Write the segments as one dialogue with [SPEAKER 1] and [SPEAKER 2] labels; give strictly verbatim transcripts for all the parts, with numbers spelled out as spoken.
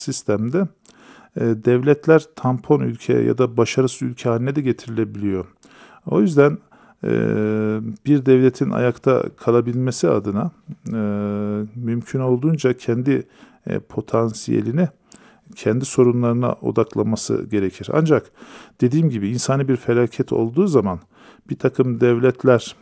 [SPEAKER 1] sistemde e, devletler tampon ülke ya da başarısız ülke haline de getirilebiliyor. O yüzden e, bir devletin ayakta kalabilmesi adına e, mümkün olduğunca kendi e, potansiyelini, kendi sorunlarına odaklaması gerekir. Ancak dediğim gibi insani bir felaket olduğu zaman bir takım devletler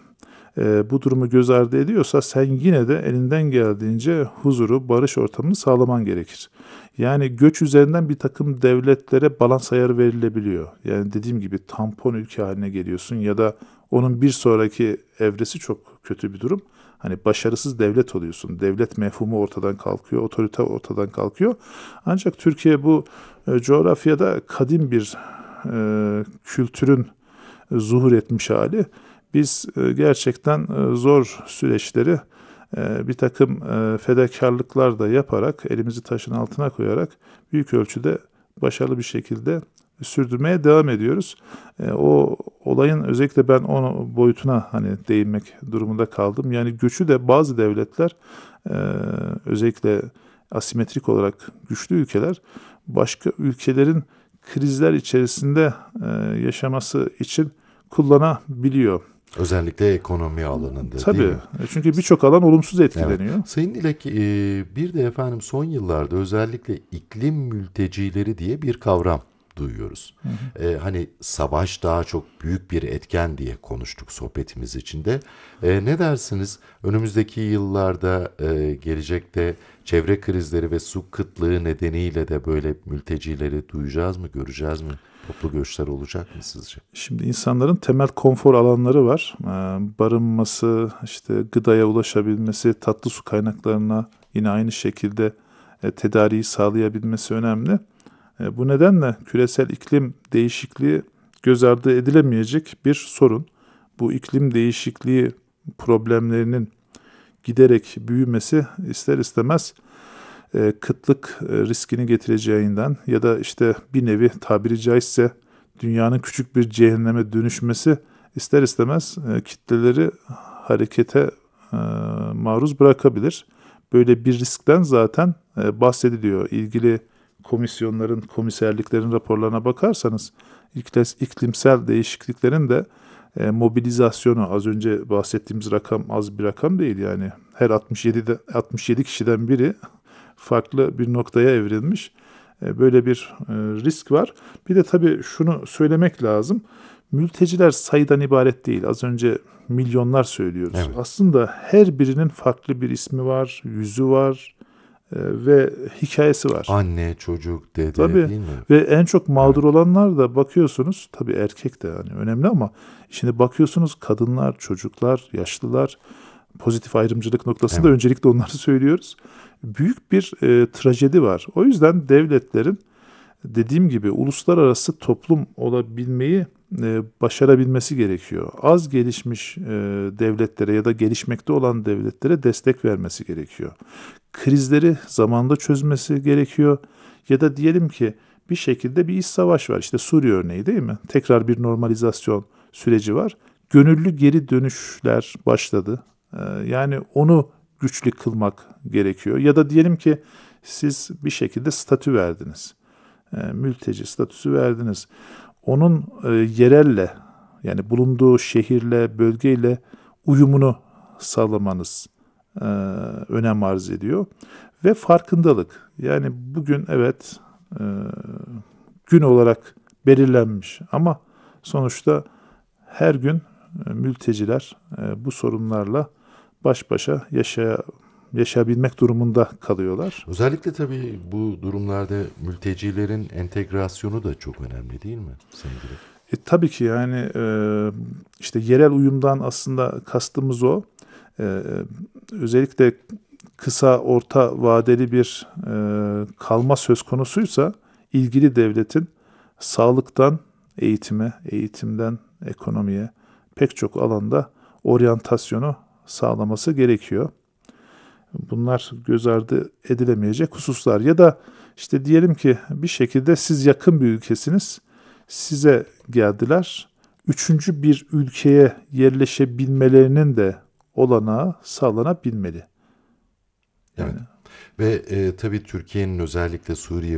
[SPEAKER 1] e, bu durumu göz ardı ediyorsa sen yine de elinden geldiğince huzuru, barış ortamını sağlaman gerekir. Yani göç üzerinden bir takım devletlere balans ayarı verilebiliyor. Yani dediğim gibi tampon ülke haline geliyorsun ya da onun bir sonraki evresi çok kötü bir durum. Hani başarısız devlet oluyorsun. Devlet mefhumu ortadan kalkıyor, otorite ortadan kalkıyor. Ancak Türkiye bu e, coğrafyada kadim bir e, kültürün e, zuhur etmiş hali. Biz e, gerçekten e, zor süreçleri e, bir takım e, fedakarlıklar da yaparak, elimizi taşın altına koyarak büyük ölçüde başarılı bir şekilde sürdürmeye devam ediyoruz. E, o olayın özellikle ben o boyutuna hani değinmek durumunda kaldım. Yani göçü de bazı devletler e, özellikle asimetrik olarak güçlü ülkeler başka ülkelerin krizler içerisinde e, yaşaması için kullanabiliyor.
[SPEAKER 2] Özellikle ekonomi alanında değil
[SPEAKER 1] Tabii.
[SPEAKER 2] mi?
[SPEAKER 1] Çünkü birçok alan olumsuz
[SPEAKER 2] Evet.
[SPEAKER 1] etkileniyor.
[SPEAKER 2] Sayın Dilek, e, bir de efendim son yıllarda özellikle iklim mültecileri diye bir kavram duyuyoruz.
[SPEAKER 1] Hı hı.
[SPEAKER 2] E, hani savaş daha çok büyük bir etken diye konuştuk sohbetimiz içinde. E, ne dersiniz? Önümüzdeki yıllarda, e, gelecekte çevre krizleri ve su kıtlığı nedeniyle de böyle mültecileri duyacağız mı, göreceğiz mi? Toplu göçler olacak mı sizce?
[SPEAKER 1] Şimdi insanların temel konfor alanları var. Ee, barınması, işte gıdaya ulaşabilmesi, tatlı su kaynaklarına yine aynı şekilde e, tedariği sağlayabilmesi önemli. E, bu nedenle küresel iklim değişikliği göz ardı edilemeyecek bir sorun. Bu iklim değişikliği problemlerinin giderek büyümesi ister istemez e, kıtlık e, riskini getireceğinden ya da işte bir nevi tabiri caizse dünyanın küçük bir cehenneme dönüşmesi ister istemez e, kitleleri harekete e, maruz bırakabilir. Böyle bir riskten zaten e, bahsediliyor. İlgili komisyonların, komiserliklerin raporlarına bakarsanız iklimsel değişikliklerin de e, mobilizasyonu az önce bahsettiğimiz rakam az bir rakam değil yani her altmış yedide altmış yedi kişiden biri farklı bir noktaya evrilmiş. E, Böyle bir e, risk var. Bir de tabii şunu söylemek lazım. Mülteciler sayıdan ibaret değil. Az önce milyonlar söylüyoruz.
[SPEAKER 2] Evet.
[SPEAKER 1] Aslında her birinin farklı bir ismi var, yüzü var e, ve hikayesi var.
[SPEAKER 2] Anne, çocuk, dede
[SPEAKER 1] Tabii
[SPEAKER 2] değil mi?
[SPEAKER 1] ve en çok
[SPEAKER 2] Evet.
[SPEAKER 1] mağdur olanlar da bakıyorsunuz, tabii erkek de yani önemli ama şimdi bakıyorsunuz kadınlar, çocuklar, yaşlılar, pozitif ayrımcılık noktasında
[SPEAKER 2] Evet.
[SPEAKER 1] öncelikle onları söylüyoruz. Büyük bir e, trajedi var. O yüzden devletlerin dediğim gibi uluslararası toplum olabilmeyi e, başarabilmesi gerekiyor. Az gelişmiş e, devletlere ya da gelişmekte olan devletlere destek vermesi gerekiyor. Krizleri zamanında çözmesi gerekiyor. Ya da diyelim ki bir şekilde bir iç savaş var. İşte Suriye örneği değil mi? Tekrar bir normalizasyon süreci var. Gönüllü geri dönüşler başladı. E, yani onu güçlü kılmak gerekiyor. Ya da diyelim ki siz bir şekilde statü verdiniz. E, mülteci statüsü verdiniz. Onun e, yerelle yani bulunduğu şehirle, bölgeyle uyumunu sağlamanız e, önem arz ediyor. Ve farkındalık. Yani bugün evet e, gün olarak belirlenmiş ama sonuçta her gün e, mülteciler e, bu sorunlarla baş başa yaşaya, yaşayabilmek durumunda kalıyorlar.
[SPEAKER 2] Özellikle tabii bu durumlarda mültecilerin entegrasyonu da çok önemli değil mi Sayın Dilek?
[SPEAKER 1] E, tabii ki yani e, işte yerel uyumdan aslında kastımız o. E, özellikle kısa orta vadeli bir e, kalma söz konusuysa ilgili devletin sağlıktan eğitime, eğitimden ekonomiye pek çok alanda oryantasyonu sağlaması gerekiyor. Bunlar göz ardı edilemeyecek hususlar. Ya da işte diyelim ki bir şekilde siz yakın bir ülkesiniz, size geldiler. Üçüncü bir ülkeye yerleşebilmelerinin de olanağı sağlanabilmeli.
[SPEAKER 2] Evet.
[SPEAKER 1] Yani
[SPEAKER 2] Ve e, tabii Türkiye'nin özellikle Suriye